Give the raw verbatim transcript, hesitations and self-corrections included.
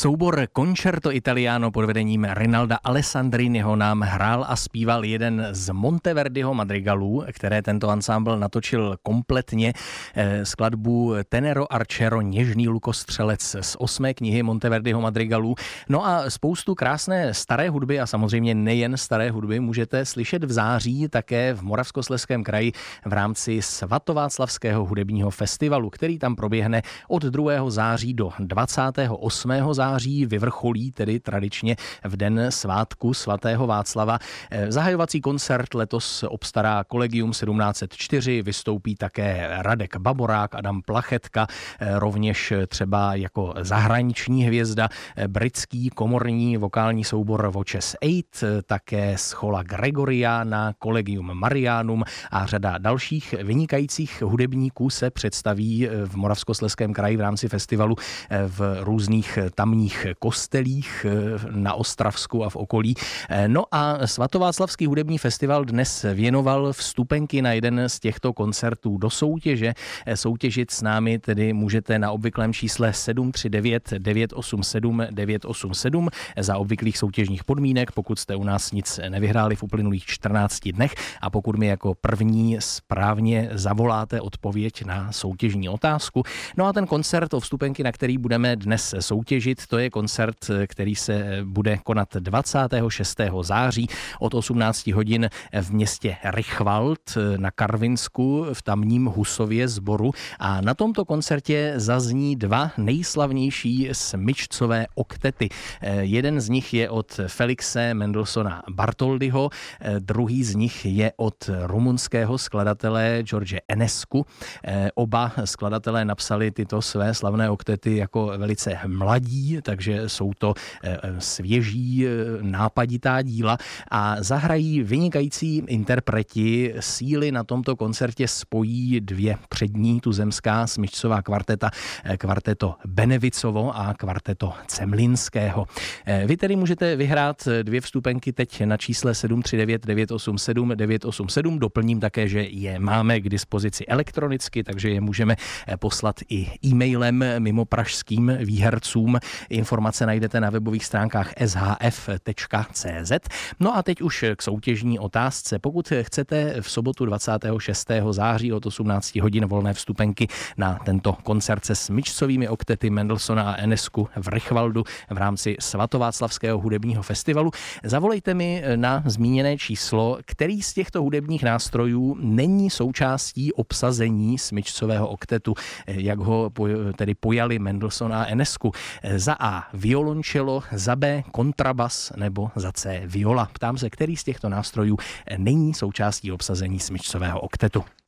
Soubor Concerto Italiano pod vedením Rinalda Alessandriniho nám hrál a zpíval jeden z Monteverdiho madrigalů, které tento ansámbl natočil kompletně. Skladbu Tenero Archero, něžný lukostřelec z osmé knihy Monteverdiho madrigalů. No a spoustu krásné staré hudby a samozřejmě nejen staré hudby můžete slyšet v září také v Moravskoslezském kraji v rámci Svatováclavského hudebního festivalu, který tam proběhne od druhého září do dvacátého osmého září, vyvrcholí tedy tradičně v den svátku svatého Václava. Zahajovací koncert letos obstará Collegium sedmnáct set čtyři, vystoupí také Radek Baborák, Adam Plachetka, rovněž třeba jako zahraniční hvězda britský komorní vokální soubor Voces osm, také Schola Gregoriana, Collegium Marianum a řada dalších vynikajících hudebníků se představí v Moravskoslezském kraji v rámci festivalu v různých tamních kostelích na Ostravsku a v okolí. No a Svatováclavský hudební festival dnes věnoval vstupenky na jeden z těchto koncertů do soutěže. Soutěžit s námi tedy můžete na obvyklém čísle sedm tři devět devět osm sedm devět osm sedm za obvyklých soutěžních podmínek, pokud jste u nás nic nevyhráli v uplynulých čtrnácti dnech a pokud mi jako první správně zavoláte odpověď na soutěžní otázku. No a ten koncert o vstupenky, na který budeme dnes soutěžit, to je koncert, který se bude konat dvacátého šestého září od osmnácti hodin v městě Richwald na Karvinsku v tamním Husově sboru a na tomto koncertě zazní dva nejslavnější smyčcové oktety. Jeden z nich je od Felixe Mendelssohna Bartholdyho, druhý z nich je od rumunského skladatele George Enescu. Oba skladatelé napsali tyto své slavné oktety jako velice mladí, takže jsou to svěží, nápaditá díla a zahrají vynikající interpreti. Síly na tomto koncertě spojí dvě přední tuzemská smyčcová kvarteta, kvarteto Benevicovo a kvarteto Cemlinského. Vy tedy můžete vyhrát dvě vstupenky teď na čísle sedm tři devět devět osm sedm devět osm sedm. Doplním také, že je máme k dispozici elektronicky, takže je můžeme poslat i e-mailem mimo pražským výhercům. Informace najdete na webových stránkách s h f tečka c z. No a teď už k soutěžní otázce. Pokud chcete v sobotu dvacátého šestého září od osmnácti hodin volné vstupenky na tento koncert se smyčcovými oktety Mendelssohna a Enescu v Richwaldu v rámci Svatováclavského hudebního festivalu, zavolejte mi na zmíněné číslo, který z těchto hudebních nástrojů není součástí obsazení smyčcového oktetu, jak ho tedy pojali Mendelssohn a Enescu. Za A violončelo, za B kontrabas nebo za C viola. Ptám se, který z těchto nástrojů není součástí obsazení smyčcového oktetu.